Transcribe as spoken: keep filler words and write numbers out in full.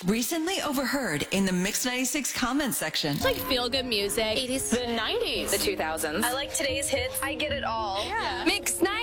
Recently overheard in the Mix ninety-six comments section. Like feel-good music. eighties. The nineties. The two thousands. I like today's hits. I get it all. Yeah. Mix ninety-six.